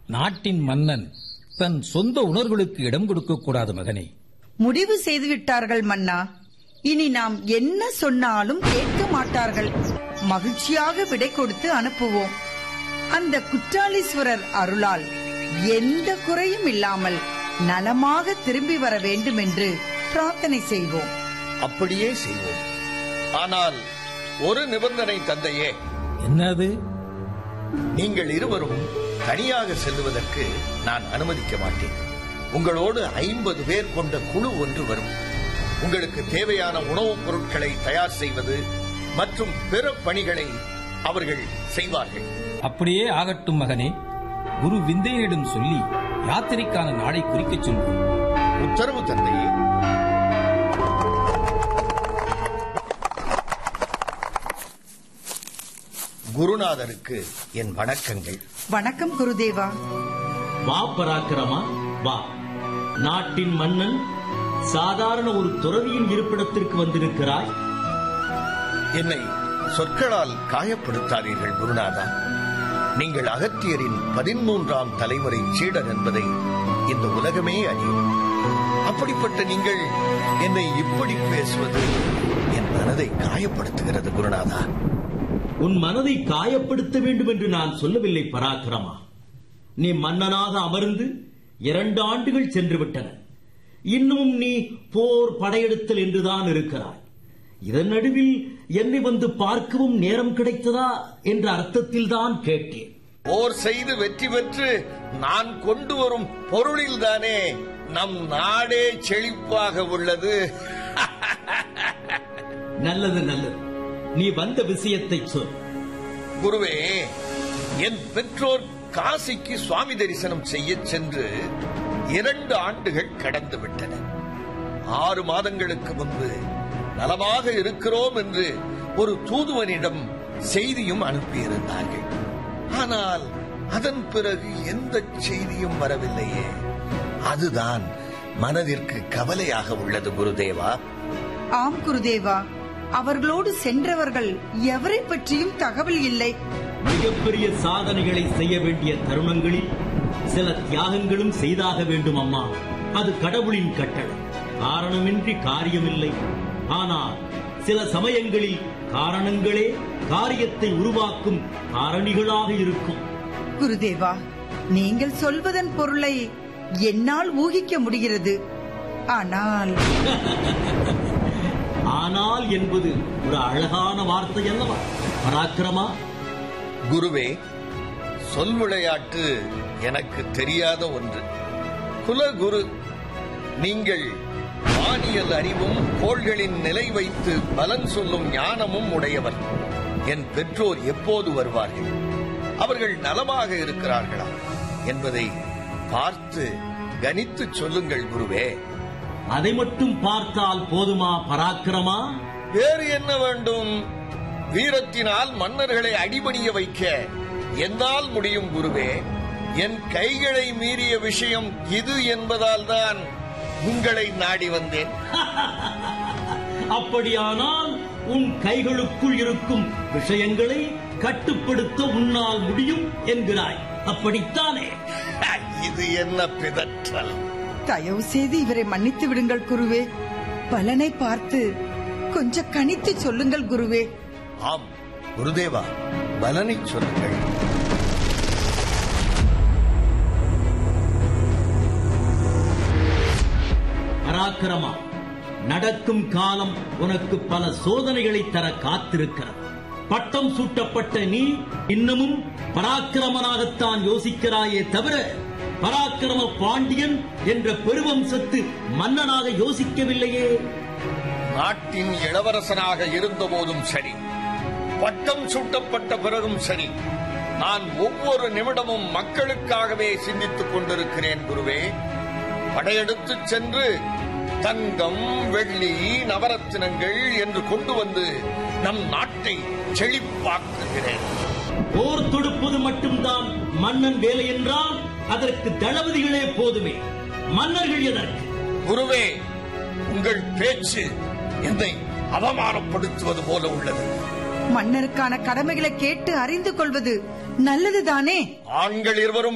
நாட்டின் மன்னன் தன் சொந்த உணர்வுகளுக்கு இடம் கொடுக்க கூடாது மகனே. முடிவு செய்துவிட்டார்கள் மன்னா. இனி நாம் என்ன சொன்னாலும் கேட்க மாட்டார்கள். மகிழ்ச்சியாக விடை கொடுத்து அனுப்புவோம். அந்த குற்றாலீஸ்வரர் அருளால் எந்த குறையும் இல்லாமல் நலமாக திரும்பி வர வேண்டும் என்று பிரார்த்தனை செய்வோம். அப்படியே செய்வோம். ஆனால் ஒரு நிபந்தனை தந்தையே. என்னது? நீங்கள் இருவரும் தனியாக செல்லுவதற்கு நான் அனுமதிக்க மாட்டேன். உங்களோடு 50 பேர் கொண்ட குழு ஒன்று வரும். உங்களுக்கு தேவையான உணவுப் பொருட்களை தயார் செய்வது மற்றும் பிற பணிகளை அவர்கள் செய்வார்கள். அப்படியே ஆகட்டும் மகனே. குரு விந்தையனிடம் சொல்லி யாத்திரைக்கான நாளை குறிக்கச் சொல்வோம். உத்தரவு தந்தையே. குருநாதருக்கு என் வணக்கங்கள். வணக்கம் குருதேவா. வா பராக்கிரமா, வா. நாட்டின் மன்னன் சாதாரண ஒரு துறவியின் இருப்பிடத்திற்கு வந்திருக்கிறாய். என்னை சொற்களால் காயப்படுத்தாதீர்கள் குருநாதா. நீங்கள் அகத்தியரின் 13ஆம் தலைமுறை சீடர் என்பதை இந்த உலகமே அறியும். அப்படிப்பட்ட நீங்கள் என்னை இப்படி பேசுவது என் மனதை காயப்படுத்துகிறது குருநாதா. உன் மனதை காயப்படுத்த வேண்டும் என்று நான் சொல்லவில்லை பராக்கிரமா. நீ மன்னனாக அமர்ந்து 2 ஆண்டுகள் சென்று விட்டன. இன்னும் நீ போர் படையெடுத்தல் என்றுதான் இருக்கிறாய். இதன் நடுவில் என்னை வந்து பார்க்கவும் நேரம் கிடைத்ததா என்ற அர்த்தத்தில் தான் கேட்டேன். போர் செய்து வெற்றி பெற்று நான் கொண்டு வரும் பொருளில்தானே நம் நாடே செழிப்பாக உள்ளது. நல்லது நல்லது. நீ வந்த விஷயத்தை சொல். குருவே, என் பெற்றோர் காசிக்கு சுவாமி தரிசனம் செய்ய சென்று 2 ஆண்டுகள் கடந்து விட்டன. 6 மாதங்களுக்கு முன்பு நலமாக இருக்கிறோம் என்று ஒரு தூதுவனிடம் செய்தியும் அனுப்பியிருந்தார்கள். ஆனால் அதன் பிறகு எந்த செய்தியும் வரவில்லையே. அதுதான் மனதிற்கு கவலையாக உள்ளது குருதேவா. ஆம் குருதேவா, அவர்களோடு சென்றவர்கள் எவரை பற்றியும் தகவல் இல்லை. மிகப்பெரிய சாதனைகளை செய்ய வேண்டிய தருணங்களில் சில தியாகங்களும் செய்தாக வேண்டும் அம்மா. அது கடவுளின் கட்டளை. காரணமின்றி காரியமில்லை. ஆனால் சில சமயங்களில் காரணங்களே காரியத்தை உருவாக்கும் காரணிகளாக இருக்கும். குருதேவா, நீங்கள் சொல்வதன் பொருளை என்னால் ஊகிக்க முடிகிறது. ஆனால் ஆனால் என்பது ஒரு அழகான வார்த்தை அல்லவா பராக்கிரமா? குருவே, சொல் விளையாட்டு எனக்கு தெரியாத ஒன்று. குலகுரு, நீங்கள் வானியல் அறிவும் கோள்களின் நிலை வைத்து பலன் சொல்லும் ஞானமும் உடையவர். என் பெற்றோர் எப்போது வருவார்கள், அவர்கள் நலமாக இருக்கிறார்களா என்பதை பார்த்து கணித்து சொல்லுங்கள் குருவே. அதை மட்டும் பார்த்தால் போதுமா பராக்கிரமா? வேறு என்ன வேண்டும்? வீரத்தினால் மன்னர்களை அடிபணிய வைக்க என்னால் முடியும் குருவே. என் கைகளை மீறிய விஷயம் இது என்பதால் தான் உங்களை நாடி வந்தேன். அப்படியானால் உன் கைகளுக்குள் இருக்கும் விஷயங்களை கட்டுப்படுத்த உன்னால் முடியும் என்கிறாய், அப்படித்தானே? இது என்ன பிதற்றல்? தயவு செய்து இவரை மன்னித்து விடுங்கள் குருவே. பலனை பார்த்து கொஞ்சம் கணித்து சொல்லுங்கள் குருவே. ஆம் குருதேவா, பலனை சொல்லுங்கள். பராக்கிரமா, நடக்கும் காலம் உனக்கு பல சோதனைகளை தர காத்திருக்கிறது. பட்டம் சூட்டப்பட்ட நீ இன்னமும் பராக்கிரமனாகத்தான் யோசிக்கிறாயே தவிர பராக்கிரம பாண்டியன் என்ற பெருவம்சத்து மன்னனாக யோசிக்கவில்லையே. நாட்டின் இளவரசனாக இருந்த போதும் சரி, பட்டம் சூட்டப்பட்ட பிறகும் சரி, நான் ஒவ்வொரு நிமிடமும் மக்களுக்காகவே சிந்தித்துக் கொண்டிருக்கிறேன் குருவே. படையெடுத்துச் சென்று தங்கம், வெள்ளி, நவரத்தினங்கள் என்று கொண்டு வந்து நம் நாட்டை செழிப்பாக்குகிறேன். போர் தொடுப்பது மட்டும்தான் மன்னன் வேலை என்றால் அதற்கு தளபதிகளே போதுமே, மன்னர்கள் எதற்கு? குருவே, உங்கள் பேச்சு என்னை அவமானப்படுத்துவது போல உள்ளது. மன்னருக்கான கடமைகளை கேட்டு அறிந்து கொள்வது நல்லதுதானே? ஆண்கள் இருவரும்